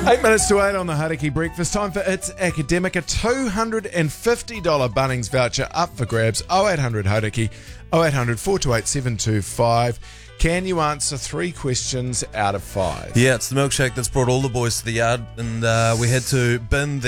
8 minutes to 8 on the Hauraki Breakfast. Time for It's Academic. A $250 Bunnings voucher up for grabs. 0800 Hauraki, 0800 428 725. Can you answer 3 questions out of 5? Yeah, it's the milkshake that's brought all the boys to the yard, and we had to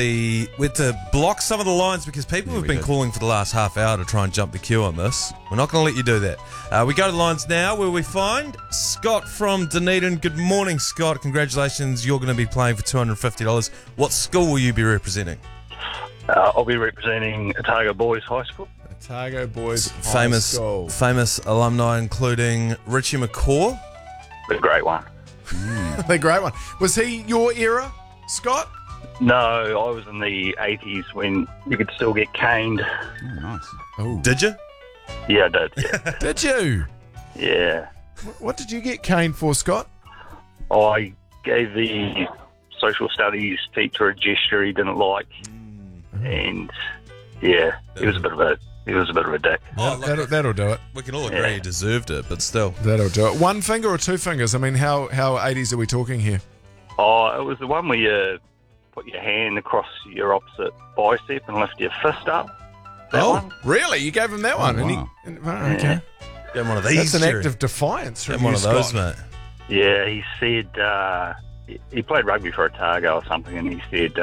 block some of the lines because people have been calling for the last half hour to try and jump the queue on this. We're not going to let you do that. We go to the lines now where we find Scott from Dunedin. Good morning, Scott. Congratulations. You're going to be playing for $250. What school will you be representing? I'll be representing Otago Boys High School. Otago Boys High School. Famous alumni including Richie McCaw. The great one. The great one. Was he your era, Scott? No, I was in the 80s when you could still get caned. Oh, nice. Oh, Did you? Yeah, I did. Yeah. did you? Yeah. What did you get caned for, Scott? I gave the social studies teacher a gesture he didn't like, and yeah, he was a bit of a dick. That'll do it. We can all agree he deserved it, but still. That'll do it. 1 finger or 2 fingers? I mean, how 80s are we talking here? Oh, it was the one where you put your hand across your opposite bicep and lift your fist up. That one? Really? You gave him that one? wow. Okay. Get one of these. That's an Jerry. act of defiance from Get you, one of those, Scott. mate. Yeah, he said he played rugby for Otago or something, and he said,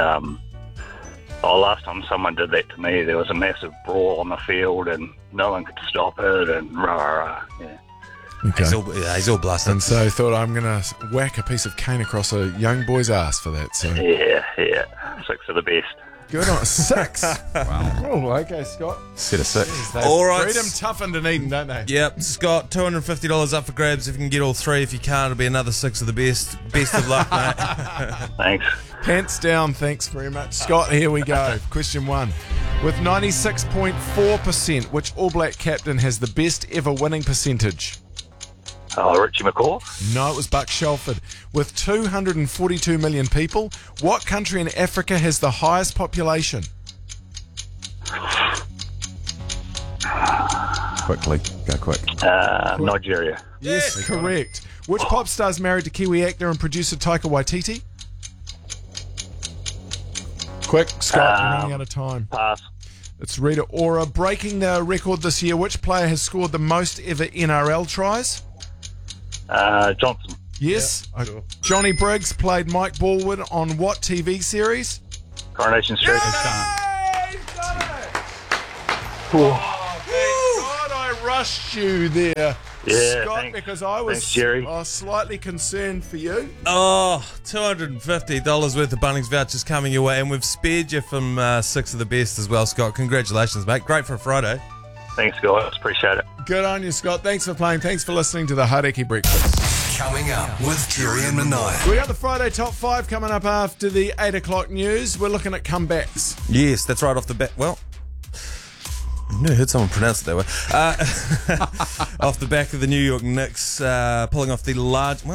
last time someone did that to me, there was a massive brawl on the field, and no one could stop it, and rah, rah, rah. Yeah. Okay. He's all blasted. And so thought I'm going to whack a piece of cane across a young boy's ass for that. So Yeah. 6 of the best. good on 6. Wow. Oh, okay, Scott. Set of 6. They All right. breed 'em tough in Dunedin, don't they? Yep, Scott, $250 up for grabs. If you can get all 3, if you can't, it'll be another 6 of the best. Best of luck, mate. Thanks. Pants down, thanks very much. Scott, here we go. Question 1. With 96.4%, which All Black captain has the best ever winning percentage? Richie McCaw. No, it was Buck Shelford. With 242 million people, what country in Africa has the highest population? Quickly. Go quick. Nigeria. Yes, correct. Which pop star is married to Kiwi actor and producer Taika Waititi? Quick, Scott, we're running out of time. Pass. It's Rita Ora. Breaking the record this year, which player has scored the most ever NRL tries? Johnson. Yes. Yeah, sure. Johnny Briggs played Mike Baldwin on what TV series? Coronation Street. Yay! He's done it! Oh, thank God I rushed you there, Yeah, Scott, thanks. because I was Thanks, Jerry. slightly concerned for you. Oh, $250 worth of Bunnings vouchers coming your way, and we've spared you from 6 of the best as well, Scott. Congratulations, mate. Great for a Friday. Thanks, guys. Appreciate it. Good on you, Scott. Thanks for playing. Thanks for listening to the Hauraki Breakfast. Coming up with Jerry and Manai. We got the Friday Top 5 coming up after the 8 o'clock news. We're looking at comebacks. Yes, that's right off the bat. Well, I've never heard someone pronounce it that way. Off the back of the New York Knicks pulling off the largest...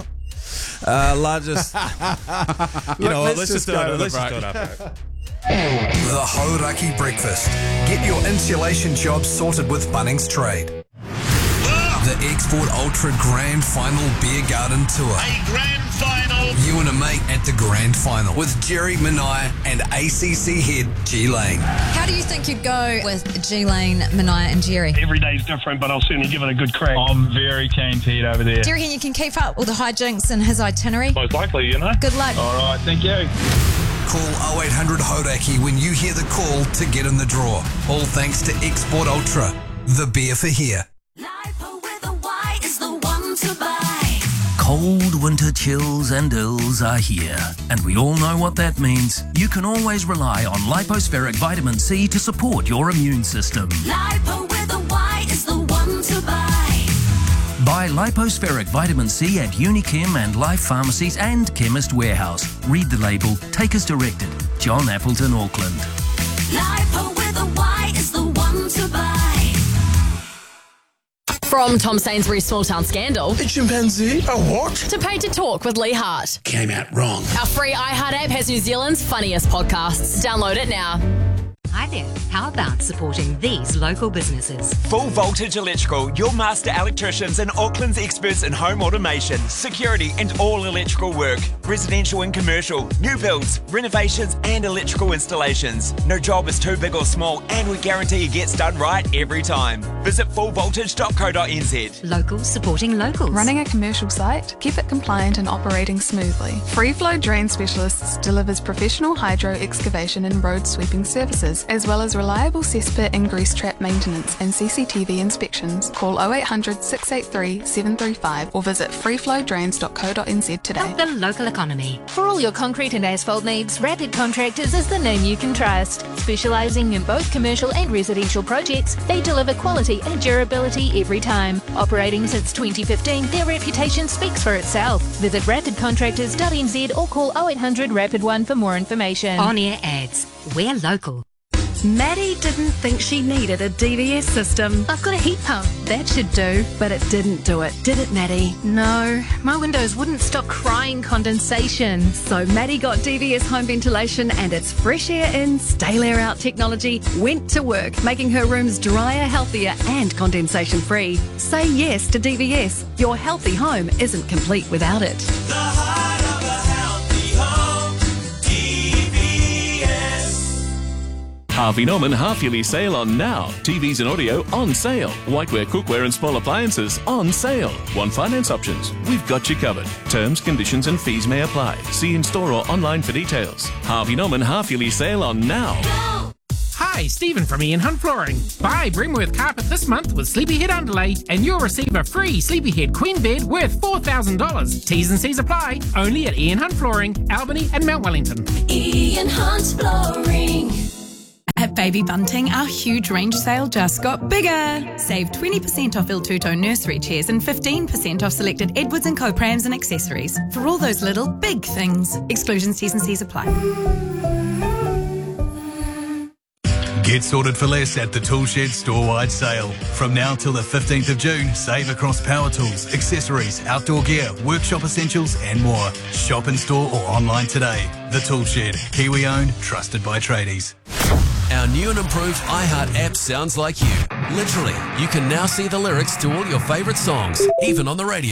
Let's just go to the break. The Hauraki Breakfast. Get your insulation job sorted with Bunnings Trade. The Export Ultra Grand Final Beer Garden Tour. A grand final. You and a mate at the Grand Final with Jerry Manai and ACC head G Lane. How do you think you'd go with G Lane, Manai and Jerry? Every day's different, but I'll certainly give it a good crack. I'm very keen to head over there. Do you reckon you can keep up all the hijinks in his itinerary? Most likely, you know. Good luck. All right, thank you. Call 0800 Hauraki when you hear the call to get in the draw. All thanks to Export Ultra, the beer for here. Lipo with a Y is the one to buy. Cold winter chills and ills are here, and we all know what that means. You can always rely on Lipospheric Vitamin C to support your immune system. Lipo with a Y is the one to buy. Buy Lipospheric Vitamin C at Unichem and Life Pharmacies and Chemist Warehouse. Read the label. Take as directed. John Appleton, Auckland. Lipo with a Y is the one to buy. From Tom Sainsbury's Small Town Scandal A chimpanzee? A what? to Paid to Talk with Lee Hart. Came out wrong. Our free iHeart app has New Zealand's funniest podcasts. Download it now. Hi there. How about supporting these local businesses? Full Voltage Electrical, your master electricians and Auckland's experts in home automation, security and all electrical work. Residential and commercial, new builds, renovations and electrical installations. No job is too big or small and we guarantee it gets done right every time. Visit fullvoltage.co.nz. Locals supporting locals. Running a commercial site? Keep it compliant and operating smoothly. Free Flow Drain Specialists delivers professional hydro excavation and road sweeping services, as well as reliable cesspit and grease trap maintenance and CCTV inspections. Call 0800 683 735 or visit freeflowdrains.co.nz today. Help the local economy. For all your concrete and asphalt needs, Rapid Contractors is the name you can trust. Specialising in both commercial and residential projects, they deliver quality and durability every time. Operating since 2015, their reputation speaks for itself. Visit rapidcontractors.nz or call 0800 Rapid 1 for more information. On-air ads. We're local. Maddie didn't think she needed a DVS system. I've got a heat pump. That should do. But it didn't do it, did it, Maddie? No, my windows wouldn't stop crying condensation. So Maddie got DVS home ventilation and its fresh air in, stale air out technology went to work, making her rooms drier, healthier and condensation free. Say yes to DVS. Your healthy home isn't complete without it. The heart of a healthy home, DVS. Harvey Norman half-yearly sale on now. TVs and audio on sale. Whiteware, cookware and small appliances on sale. Want finance options? We've got you covered. Terms, conditions and fees may apply. See in store or online for details. Harvey Norman half-yearly sale on now. Hi, Stephen from Ian Hunt Flooring. Buy Brimworth Carpet this month with Sleepyhead Underlay and you'll receive a free Sleepyhead Queen Bed worth $4,000. T's and C's apply. Only at Ian Hunt Flooring, Albany and Mount Wellington. Ian Hunt Flooring. At Baby Bunting, our huge range sale just got bigger. Save 20% off Il Tutto nursery chairs and 15% off selected Edwards & Co prams and accessories. For all those little big things. Exclusions, T's and C's apply. Get sorted for less at the Toolshed store-wide sale. From now till the 15th of June, save across power tools, accessories, outdoor gear, workshop essentials and more. Shop in store or online today. The Toolshed, Kiwi-owned, trusted by tradies. Our new and improved iHeart app sounds like you. Literally, you can now see the lyrics to all your favourite songs, even on the radio.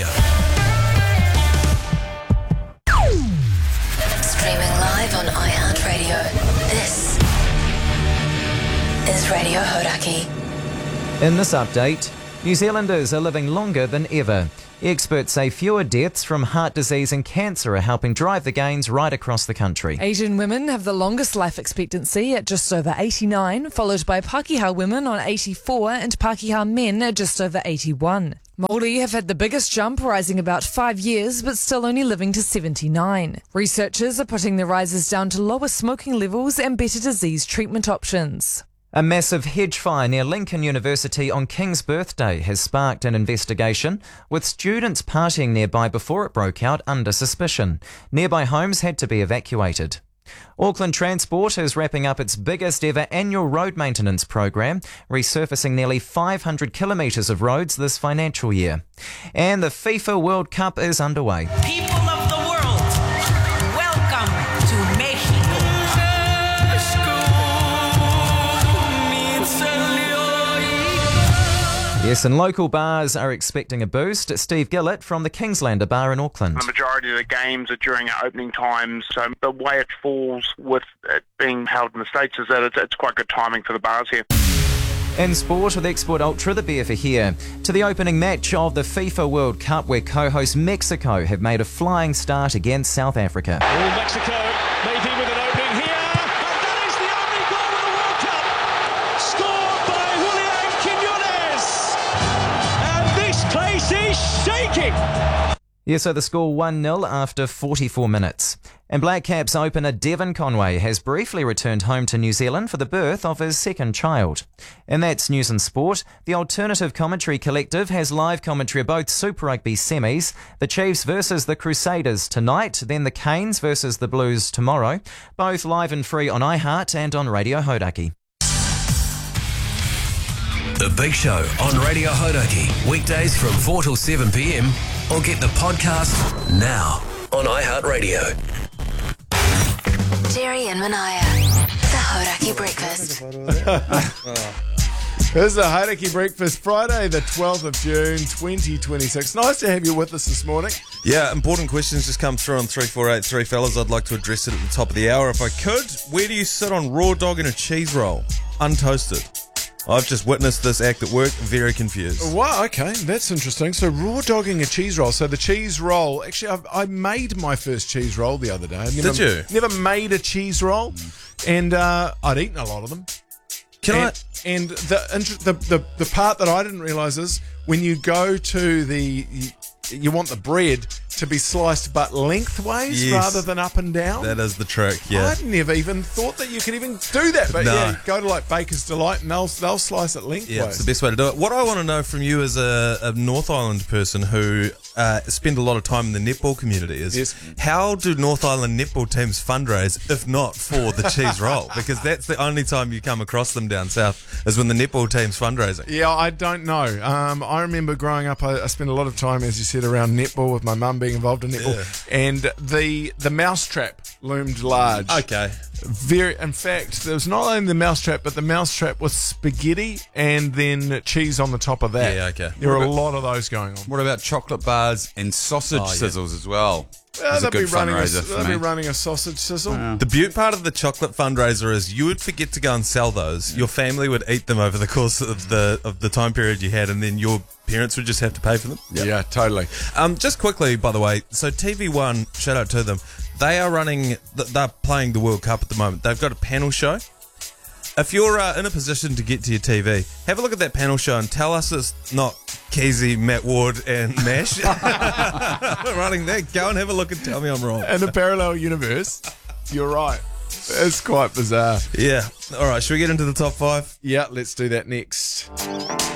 Streaming live on iHeartRadio. This is Radio Hodaki. In this update, New Zealanders are living longer than ever. Experts say fewer deaths from heart disease and cancer are helping drive the gains right across the country. Asian women have the longest life expectancy at just over 89, followed by Pākehā women on 84 and Pākehā men at just over 81. Māori have had the biggest jump, rising about 5 years, but still only living to 79. Researchers are putting the rises down to lower smoking levels and better disease treatment options. A massive hedge fire near Lincoln University on King's birthday has sparked an investigation, with students partying nearby before it broke out under suspicion. Nearby homes had to be evacuated. Auckland Transport is wrapping up its biggest ever annual road maintenance program, resurfacing nearly 500 kilometres of roads this financial year. And the FIFA World Cup is underway. People of the world, welcome to Mexico. Yes, and local bars are expecting a boost. Steve Gillett from the Kingslander Bar in Auckland. The majority of the games are during our opening times, so the way it falls with it being held in the States is that it's quite good timing for the bars here. In sport, with Export Ultra, the beer for here. To the opening match of the FIFA World Cup, where co-host Mexico have made a flying start against South Africa. All Mexico maybe with an opening here. Yeah, so the score 1-0 after 44 minutes. And Black Caps opener Devon Conway has briefly returned home to New Zealand for the birth of his second child. And that's news and sport. The Alternative Commentary Collective has live commentary of both Super Rugby semis, the Chiefs versus the Crusaders tonight, then the Canes versus the Blues tomorrow, both live and free on iHeart and on Radio Hodaki. The Big Show on Radio Hodaki, weekdays from 4 till 7 p.m, or get the podcast now on iHeartRadio. Jerry and Manaya, the Hauraki Breakfast. This is the Hauraki Breakfast, Friday, the 12th of June, 2026. Nice to have you with us this morning. Yeah, important questions just come through on 3483, fellas. I'd like to address it at the top of the hour if I could. Where do you sit on raw dog and a cheese roll? Untoasted. I've just witnessed this act at work, very confused. Wow, okay, that's interesting. So raw dogging a cheese roll. So the cheese roll, actually I made my first cheese roll the other day. Did you? Never made a cheese roll, and I'd eaten a lot of them. And the part that I didn't realise is when you go to you want the bread to be sliced but lengthways rather than up and down. That is the trick, yeah. I'd never even thought that you could even do that. But yeah, go to like Baker's Delight and they'll slice it lengthways. Yeah, it's the best way to do it. What I want to know from you as a North Island person who spend a lot of time in the netball community is how do North Island netball teams fundraise if not for the cheese roll? Because that's the only time you come across them down south is when the netball team's fundraising. Yeah, I don't know. I remember growing up, I spent a lot of time, as you said, around netball with my mum being involved in netball, and the mousetrap loomed large. Okay. In fact, there was not only the mousetrap, but the mousetrap with spaghetti and then cheese on the top of that. Yeah, okay. There are a lot of those going on. What about chocolate bars and sausage sizzles as well? They'll be running a sausage sizzle. The beaut part of the chocolate fundraiser is you would forget to go and sell those. Your family would eat them over the course of the time period you had, and then your parents would just have to pay for them. Yeah, totally. Just quickly, by the way, so TV1, shout out to them. They are they're playing the World Cup at the moment. They've got a panel show. If you're in a position to get to your TV, have a look at that panel show and tell us it's not Kesey, Matt Ward and Mash running that. Go and have a look and tell me I'm wrong. In a parallel universe, you're right. It's quite bizarre. Yeah. All right, should we get into the top 5? Yeah, let's do that next.